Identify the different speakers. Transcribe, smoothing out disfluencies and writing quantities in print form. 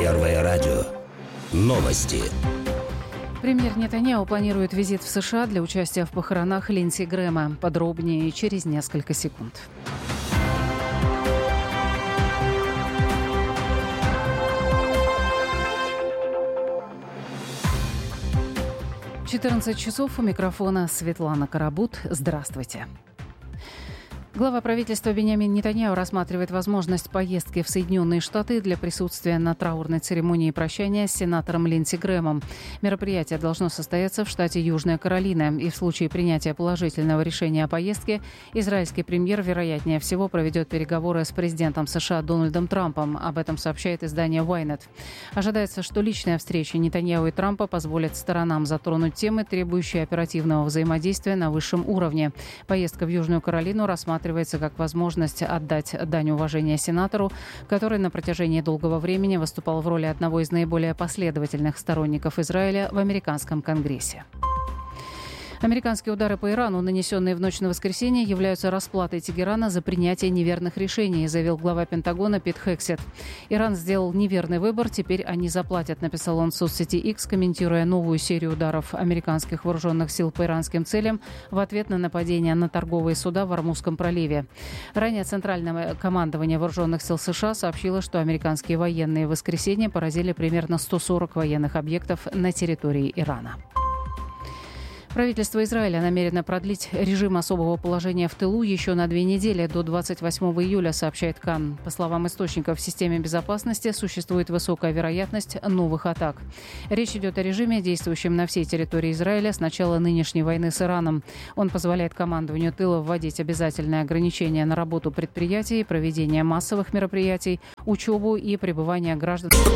Speaker 1: Первое радио. Новости.
Speaker 2: Премьер Нетаньяху планирует визит в США для участия в похоронах Линдси Грэма. Подробнее через несколько секунд. В 14 часов у микрофона Светлана Карабут. Здравствуйте. Глава правительства Биньямин Нетаньяху рассматривает возможность поездки в Соединенные Штаты для присутствия на траурной церемонии прощания с сенатором Линдси Грэмом. Мероприятие должно состояться в штате Южная Каролина, и в случае принятия положительного решения о поездке израильский премьер, вероятнее всего, проведет переговоры с президентом США Дональдом Трампом. Об этом сообщает издание Ynet. Ожидается, что личная встреча Нетаньяху и Трампа позволит сторонам затронуть темы, требующие оперативного взаимодействия на высшем уровне. Поездка в Южную Каролину рассматривается как возможность отдать дань уважения сенатору, который на протяжении долгого времени выступал в роли одного из наиболее последовательных сторонников Израиля в американском Конгрессе. Американские удары по Ирану, нанесенные в ночь на воскресенье, являются расплатой Тегерана за принятие неверных решений, заявил глава Пентагона Пит Хексет. Иран сделал неверный выбор, теперь они заплатят, написал он в соцсети X, комментируя новую серию ударов американских вооруженных сил по иранским целям в ответ на нападение на торговые суда в Ормузском проливе. Ранее Центральное командование вооруженных сил США сообщило, что американские военные в воскресенье поразили примерно 140 военных объектов на территории Ирана. Правительство Израиля намерено продлить режим особого положения в тылу еще на 2 недели, до 28 июля, сообщает КАН. По словам источников в системе безопасности, существует высокая вероятность новых атак. Речь идет о режиме, действующем на всей территории Израиля с начала нынешней войны с Ираном. Он позволяет командованию тыла вводить обязательные ограничения на работу предприятий, проведение массовых мероприятий, учебу и пребывание граждан.